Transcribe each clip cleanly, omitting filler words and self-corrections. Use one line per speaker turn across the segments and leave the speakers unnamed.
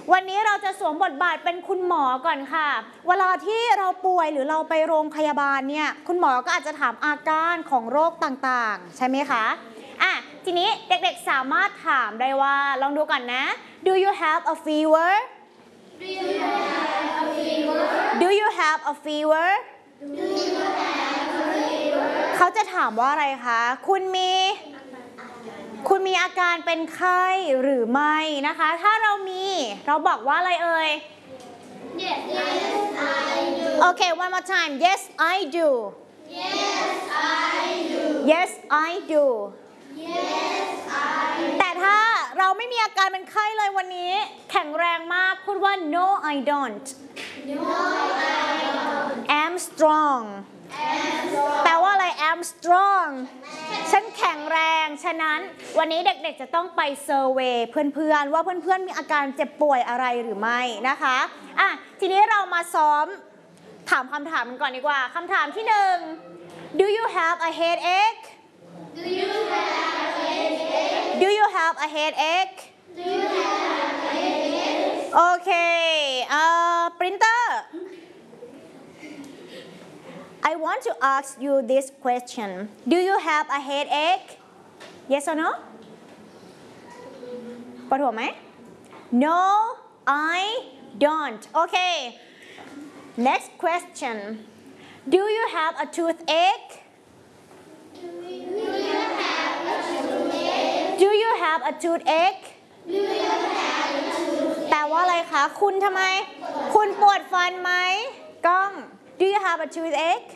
วันนี้เราจะสวมบทบาทเป็นคุณหมอก่อนค่ะเวลาที่เราป่วยหรือเราไปโรงพยาบาลเนี่ยคุณหมอก็อาจจะถามอาการของโรคต่างๆใช่ไหมคะทีนี้เด็กๆสามารถถามได้ว่าลองดูก่อนนะ Do you have a fever Do you have a fever เขาจะถามว่าอะไรคะคุณมีอาการเป็นไข้หรือไม่นะคะถ้าเราบอกว่าอะไรเอ่ย
Yes, I do.
Okay, one more time. Yes, I do.
Yes, I do.
Yes, I do.
Yes, I do.
แต่ถ้าเราไม่มีอาการเป็นไข้เลยวันนี้แข็งแรงมากพูดว่า No, I don't.
No, I don't.
I'm strong. แปลว่าอะไร I'm strong ฉันแข็งแรงฉะนั้นวันนี้เด็กๆจะต้องไปเซอร์เวย์เพื่อนๆว่าเพื่อนๆมีอาการเจ็บป่วยอะไรหรือไม่นะคะทีนี้เรามาซ้อมถามคำถามกันก่อนดีกว่าคำถามที่1 Do you have a headache
Do you have a headache?
Do you have a headache
Do you have a headache?
โอเคprinter I want to ask you this question. Do you have a headache? Yes or no? ปวดหัวไหม No, I don't. Okay. Next question. Do you have a toothache?
Do you have a toothache?
Do you have a toothache?
Do you have a toothache?
แปลว่าอะไรคะคุณทำไมคุณปวดฟันไหมก้อง Do you have a toothache?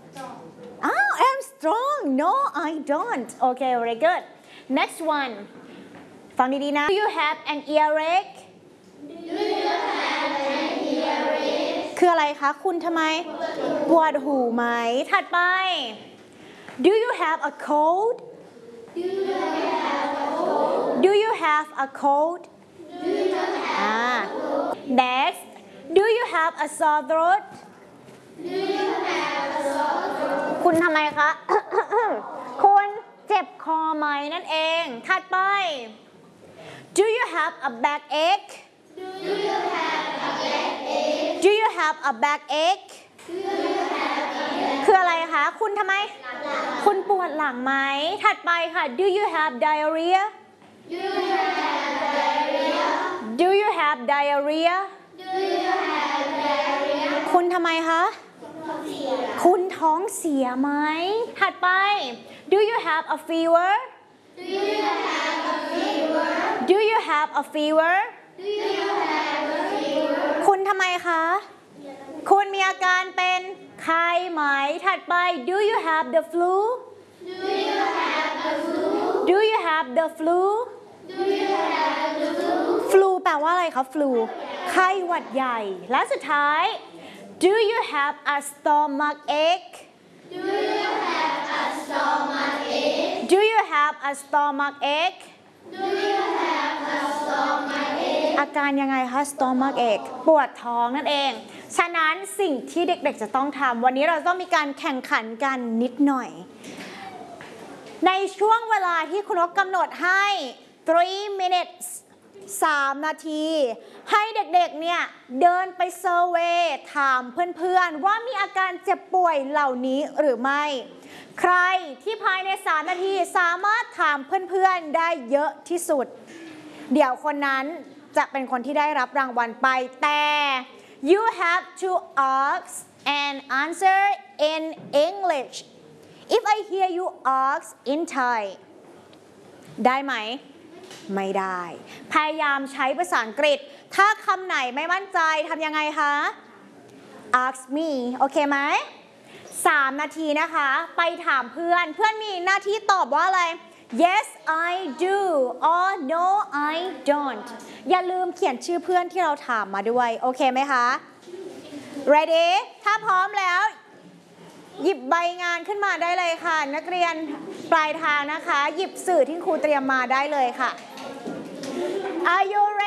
I'm strong. No, I don't. Okay, very good. Next one. ฟังดีๆนะ Do you have an earache?
Do you have an earache?
คืออะไรคะคุณทำไมปวดหูไหมถัดไป Do you have a cold?
Do you have a cold?
Do you have a cold?
Do you have
Next. Do you have a sore throat?
Do you have a sore throat?
คุณทำไมคะ คุณเจ็บคอไหมนั่นเองถัดไป Do you have a backache?
Do you have a backache?
Do you have a backache?
Do you have a backache?
คืออะไรคะคุณทำไมคุณปวดหลังไหมถัดไปค่ะ Do you have diarrhea?
Do you have diarrhea?
Do you have diarrhea?
Do you have diarrhea?
คุณทำไมคะคุณท้องเสียไหมถัดไป Do you have a fever?
Do you have a fever?
Do you have a fever?
Do you have a fever?
คุณทำไมคะคุณมีอาการเป็นไข้ไหมถัดไป Do you have the flu?
Do you have the flu?
Do you have the flu?
Do you have the flu?
flu แปลว่าอะไรคะ flu ไข้หวัดใหญ่และสุดท้าย Do you have a stomach ache?
Do you have a stomach ache?
Do you have a stomach ache?
Do you have a stomach ache?
อาการยังไงคะ stomach ache ปวดท้องนั่นเองฉะนั้นสิ่งที่เด็กๆจะต้องทำวันนี้เราต้องมีการแข่งขันกันนิดหน่อยในช่วงเวลาที่คุณนกกำหนดให้3 minutes 3 นาทีให้เด็กๆเนี่ยเดินไปเซอร์เวย์ถามเพื่อนๆว่ามีอาการเจ็บป่วยเหล่านี้หรือไม่ใครที่ภายใน3 นาทีสามารถถามเพื่อนๆได้เยอะที่สุดเดี๋ยวคนนั้นจะเป็นคนที่ได้รับรางวัลไปแต่ you have to ask and answer in English if I hear you ask in Thai ได้ไหมไม่ได้พยายามใช้ภาษาอังกฤษถ้าคำไหนไม่มั่นใจทำยังไงคะ ask me โอเคไหม3 นาทีนะคะไปถามเพื่อนมีหน้าที่ตอบว่าอะไร yes I do or no I don't อย่าลืมเขียนชื่อเพื่อนที่เราถามมาด้วยโอเคไหมคะ ready ถ้าพร้อมแล้วหยิบใบงานขึ้นมาได้เลยค่ะนักเรียนปลายทางนะคะหยิบสื่อที่ครูเตรียมมาได้เลยค่ะ Are you